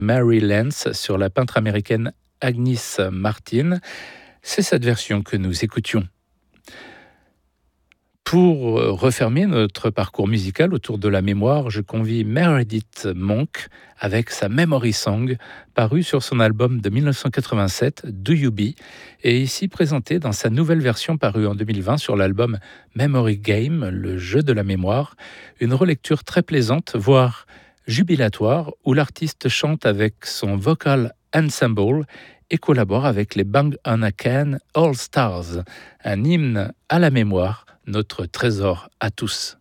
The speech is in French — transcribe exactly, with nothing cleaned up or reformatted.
Mary Lance sur la peintre américaine Agnes Martin. C'est cette version que nous écoutions. Pour refermer notre parcours musical autour de la mémoire, je convie Meredith Monk avec sa Memory Song, parue sur son album de mille neuf cent quatre-vingt-sept, Do You Be, et ici présentée dans sa nouvelle version parue en deux mille vingt sur l'album Memory Game, le jeu de la mémoire, une relecture très plaisante, voire jubilatoire, où l'artiste chante avec son vocal ensemble et collabore avec les Bang on a Can All Stars, un hymne à la mémoire, notre trésor à tous.